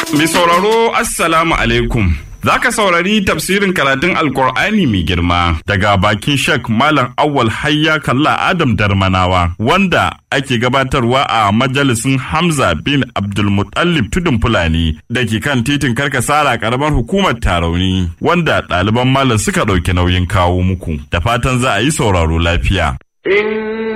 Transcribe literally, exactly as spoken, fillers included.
Mai sauraro Assalamu alaikum. Za ka saurari tafsirin karatun Alkur'ani mai girma daga bakin Sheikh Malam Awwal Hayya Kalla Adam Darmanawa wanda ake gabatarwa a majalisin Hamza bin Abdulmutallib Tudun Fulani da ke kan titin Karkasara karamar hukumar Tarauni wanda ɗaliban malam suka ɗauki nauyin kawo muku. Da fatan za a yi sauraro lafiya.